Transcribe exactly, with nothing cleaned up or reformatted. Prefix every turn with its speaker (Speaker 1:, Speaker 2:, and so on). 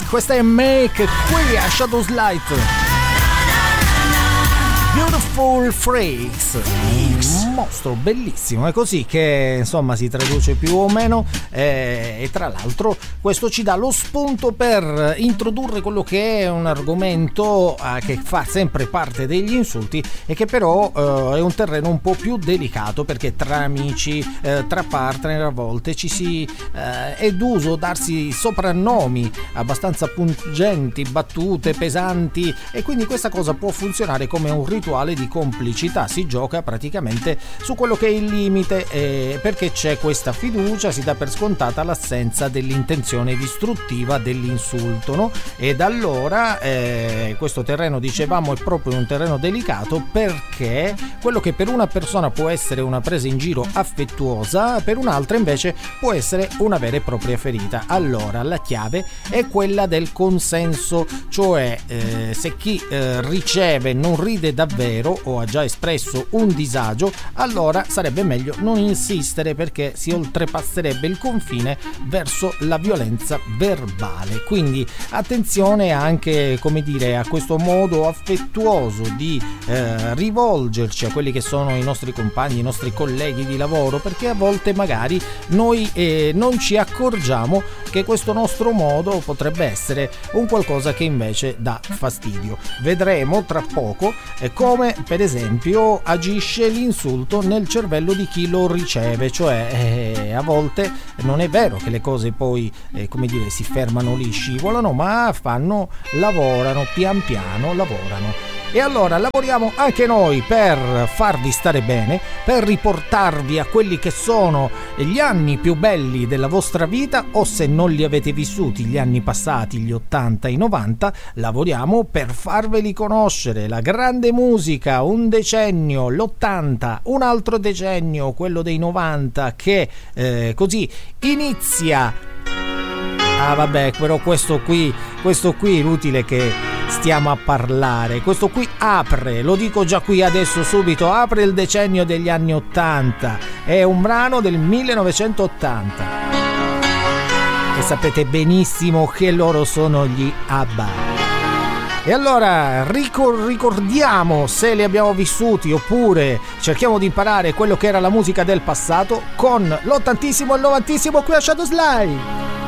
Speaker 1: questa è Make qui a Shadows Light. Beautiful Freaks, un mostro bellissimo, è così che insomma si traduce più o meno, eh, e tra l'altro questo ci dà lo spunto per introdurre quello che è un argomento eh, che fa sempre parte degli insulti e che però eh, è un terreno un po' più delicato, perché tra amici, eh, tra partner a volte ci si eh, è d'uso darsi soprannomi abbastanza pungenti, battute pesanti, e quindi questa cosa può funzionare come un rituale di complicità. Si gioca praticamente su quello che è il limite, eh, perché c'è questa fiducia, si dà per scontata l'assenza dell'intenzione distruttiva dell'insulto, no? Ed allora eh, questo terreno, dicevamo, è proprio un terreno delicato, perché quello che per una persona può essere una presa in giro affettuosa, per un'altra invece può essere una vera e propria ferita. Allora la chiave è quella del consenso, cioè eh, se chi eh, riceve non ride davvero o ha già espresso un disagio, allora sarebbe meglio non insistere, perché si oltrepasserebbe il confine verso la violenza verbale. Quindi attenzione anche, come dire, a questo modo affettuoso di eh, rivolgerci a quelli che sono i nostri compagni, i nostri colleghi di lavoro, perché a volte magari noi eh, non ci accorgiamo che questo nostro modo potrebbe essere un qualcosa che invece dà fastidio. Vedremo tra poco eh, come per esempio agisce l'insulto nel cervello di chi lo riceve, cioè eh, a volte non è vero che le cose poi eh, come dire si fermano lì, scivolano, ma fanno, lavorano, pian piano lavorano. E allora lavoriamo anche noi per farvi stare bene, per riportarvi a quelli che sono gli anni più belli della vostra vita, o se non li avete vissuti gli anni passati, gli ottanta, i novanta, lavoriamo per farveli conoscere. La grande musica, un decennio, l'ottanta, un altro decennio, quello dei novanta, che eh, così inizia. Ah vabbè, però questo qui, questo qui è inutile che stiamo a parlare. Questo qui apre, lo dico già qui adesso subito, apre il decennio degli anni ottanta. È un brano del millenovecentottanta. E sapete benissimo che loro sono gli ABBA. E allora ricor- ricordiamo se li abbiamo vissuti, oppure cerchiamo di imparare quello che era la musica del passato con l'ottantissimo e il novantissimo qui a Shadows Live.